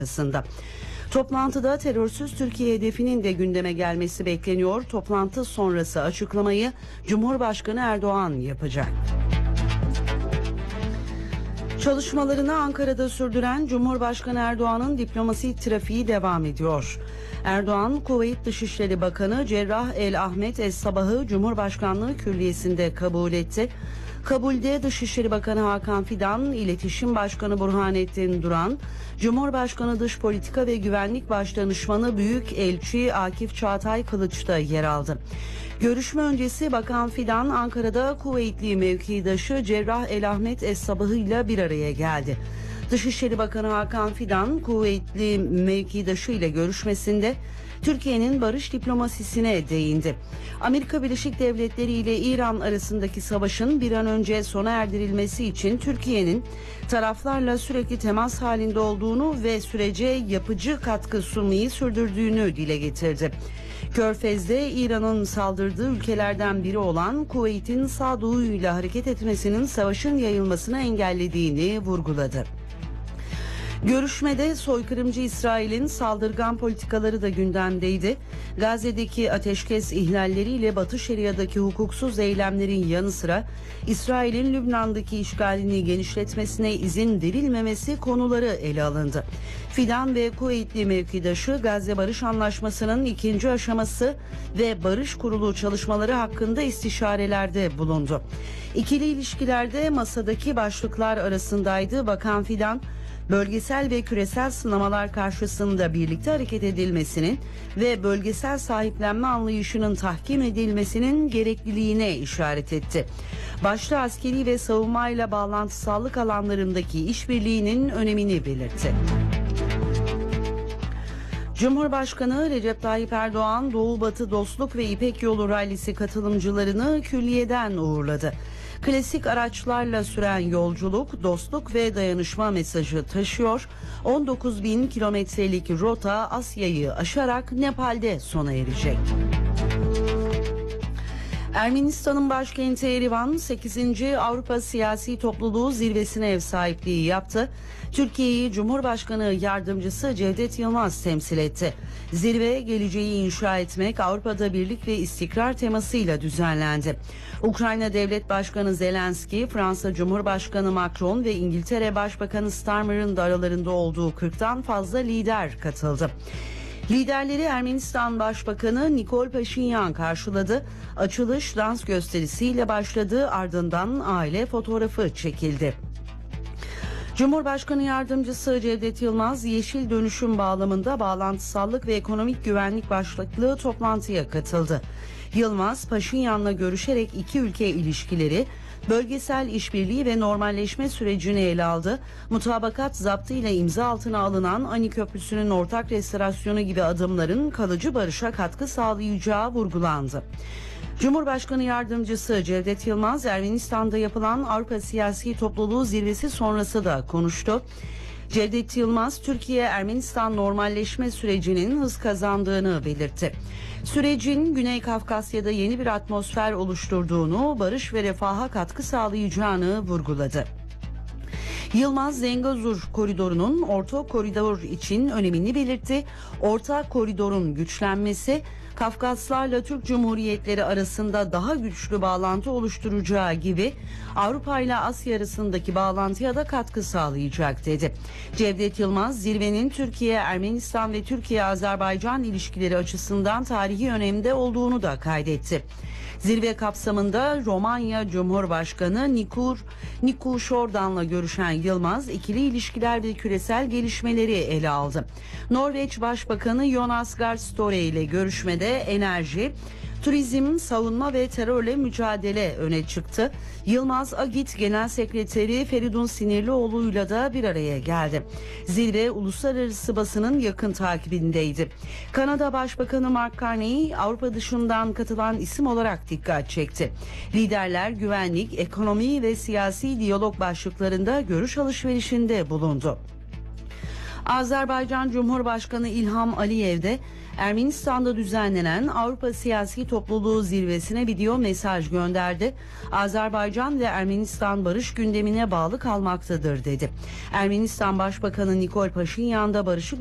arasında. Toplantıda terörsüz Türkiye hedefinin de gündeme gelmesi bekleniyor. Toplantı sonrası açıklamayı Cumhurbaşkanı Erdoğan yapacak. Çalışmalarını Ankara'da sürdüren Cumhurbaşkanı Erdoğan'ın diplomasi trafiği devam ediyor. Erdoğan, Kuveyt Dışişleri Bakanı Cerrah El Ahmet Es Sabah'ı Cumhurbaşkanlığı Külliyesi'nde kabul etti. Kabulde Dışişleri Bakanı Hakan Fidan, İletişim Başkanı Burhanettin Duran, Cumhurbaşkanı Dış Politika ve Güvenlik Başdanışmanı Büyükelçi Akif Çağatay Kılıç da yer aldı. Görüşme öncesi Bakan Fidan, Ankara'da Kuveytli mevkidaşı Cerrah El Ahmet Es Sabah'ı ile bir araya geldi. Dışişleri Bakanı Hakan Fidan, Kuveytli mevkidaşı ile görüşmesinde Türkiye'nin barış diplomasisine değindi. Amerika Birleşik Devletleri ile İran arasındaki savaşın bir an önce sona erdirilmesi için Türkiye'nin taraflarla sürekli temas halinde olduğunu ve sürece yapıcı katkı sunmayı sürdürdüğünü dile getirdi. Körfez'de İran'ın saldırdığı ülkelerden biri olan Kuveyt'in sağduyuyla hareket etmesinin savaşın yayılmasını engellediğini vurguladı. Görüşmede soykırımcı İsrail'in saldırgan politikaları da gündemdeydi. Gazze'deki ateşkes ihlalleriyle Batı Şeria'daki hukuksuz eylemlerin yanı sıra İsrail'in Lübnan'daki işgalini genişletmesine izin verilmemesi konuları ele alındı. Fidan ve Kuveytli mevkidaşı Gazze Barış Anlaşması'nın ikinci aşaması ve barış kurulu çalışmaları hakkında istişarelerde bulundu. İkili ilişkilerde masadaki başlıklar arasındaydı. Bakan Fidan, bölgesel ve küresel sınamalar karşısında birlikte hareket edilmesinin ve bölgesel sahiplenme anlayışının tahkim edilmesinin gerekliliğine işaret etti. Başta askeri ve savunmayla bağlantısallık alanlarındaki işbirliğinin önemini belirtti. Cumhurbaşkanı Recep Tayyip Erdoğan, Doğu Batı Dostluk ve İpek Yolu Rallisi katılımcılarını külliyeden uğurladı. Klasik araçlarla süren yolculuk, dostluk ve dayanışma mesajı taşıyor. 19 bin kilometrelik rota Asya'yı aşarak Nepal'de sona erecek. Ermenistan'ın başkenti Erivan 8. Avrupa Siyasi Topluluğu zirvesine ev sahipliği yaptı. Türkiye'yi Cumhurbaşkanı Yardımcısı Cevdet Yılmaz temsil etti. Zirve, geleceği inşa etmek, Avrupa'da birlik ve istikrar temasıyla düzenlendi. Ukrayna Devlet Başkanı Zelenski, Fransa Cumhurbaşkanı Macron ve İngiltere Başbakanı Starmer'ın da aralarında olduğu 40'tan fazla lider katıldı. Liderleri Ermenistan Başbakanı Nikol Paşinyan karşıladı. Açılış dans gösterisiyle başladı, ardından aile fotoğrafı çekildi. Cumhurbaşkanı Yardımcısı Cevdet Yılmaz, yeşil dönüşüm bağlamında bağlantısallık ve ekonomik güvenlik başlıklı toplantıya katıldı. Yılmaz, Paşinyan'la görüşerek iki ülke ilişkileri, bölgesel işbirliği ve normalleşme sürecini ele aldı. Mutabakat zaptıyla imza altına alınan Ani Köprüsü'nün ortak restorasyonu gibi adımların kalıcı barışa katkı sağlayacağı vurgulandı. Cumhurbaşkanı Yardımcısı Cevdet Yılmaz, Ermenistan'da yapılan Avrupa Siyasi Topluluğu zirvesi sonrası da konuştu. Cevdet Yılmaz, Türkiye-Ermenistan normalleşme sürecinin hız kazandığını belirtti. Sürecin Güney Kafkasya'da yeni bir atmosfer oluşturduğunu, barış ve refaha katkı sağlayacağını vurguladı. Yılmaz, Zengezur koridorunun orta koridor için önemini belirtti. Orta koridorun güçlenmesi, Kafkaslarla Türk Cumhuriyetleri arasında daha güçlü bağlantı oluşturacağı gibi Avrupa ile Asya arasındaki bağlantıya da katkı sağlayacak dedi. Cevdet Yılmaz, zirvenin Türkiye, Ermenistan ve Türkiye-Azerbaycan ilişkileri açısından tarihi önemde olduğunu da kaydetti. Zirve kapsamında Romanya Cumhurbaşkanı Niku Şordan'la görüşen Yılmaz, ikili ilişkiler ve küresel gelişmeleri ele aldı. Norveç Başbakanı Jonas Gahr Støre ile görüşmede enerji, turizm, savunma ve terörle mücadele öne çıktı. Yılmaz, Agit Genel Sekreteri Feridun Sinirlioğlu'yla da bir araya geldi. Zirve uluslararası basının yakın takibindeydi. Kanada Başbakanı Mark Carney, Avrupa dışından katılan isim olarak dikkat çekti. Liderler güvenlik, ekonomi ve siyasi diyalog başlıklarında görüş alışverişinde bulundu. Azerbaycan Cumhurbaşkanı İlham Aliyev de Ermenistan'da düzenlenen Avrupa Siyasi Topluluğu zirvesine video mesaj gönderdi. Azerbaycan ve Ermenistan barış gündemine bağlı kalmaktadır dedi. Ermenistan Başbakanı Nikol Paşinyan da barışı